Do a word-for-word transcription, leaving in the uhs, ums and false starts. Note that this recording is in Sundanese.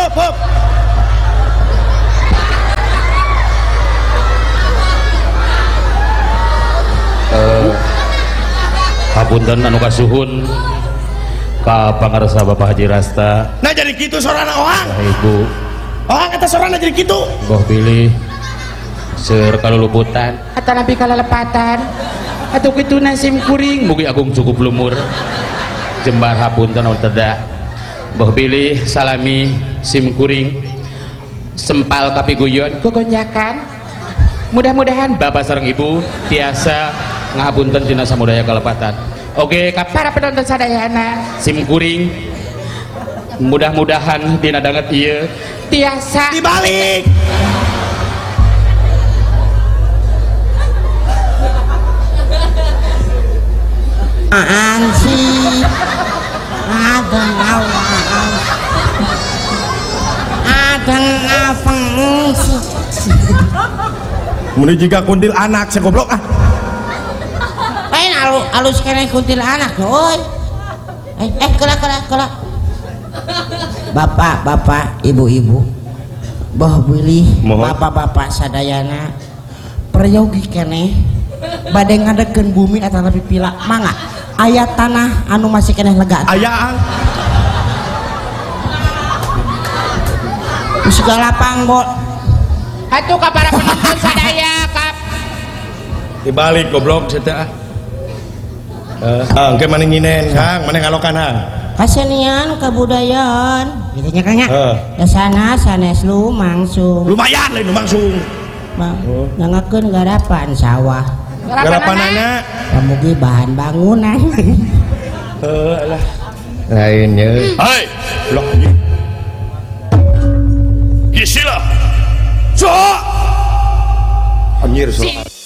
hop hop. Eh, hapunten anu kasuhun ka pangarsa Bapak Haji Rasta. Nah jadi gitu sorana orang. Nah, Ibu Orang kata sorana jadi gitu. Boh pilih seur kaluluputan atau nabi kalalepatan atau kitu nasim kuring mugi agung cukup lumur jembar hapunten anu teda boh pilih salami sim kuring sempal kapiguyon gogonjakan mudah-mudahan Bapak sareng Ibu tiasa ngahapunten tina samudaya kalepatan. Oke kap para penonton sadayana sim kuring mudah-mudahan dina danget ieu tiasa Dibalik. Ansi adang awal adang afangsi Muni jika kuntil anak saya goblok ah. lain alu alus kene kuntil anak oi eh eh kela kela kela bapak bapak ibu-ibu boh bilih Mohon. bapak-bapak sadayana peryogi kene bade ngadekeun bumi eta tapi pila mangga aya tanah anu masih keneh lega Ayaan. segala panggol atuh ka para penonton sadaya kap Dibalik goblok saya teh ah. Eh, ah, engke maneh nginen Kang, maneh ngalokan hang. kasenian kebudayaan gitu nya Kang nya Heeh. da sana sanes lumangsung Lumayan lain langsung. oh. Nangakeun garapan sawah Garapanana. kamugi bahan bangunan Heeh lah. lainnya Hai. Blok. Gisila. So. Anjir so.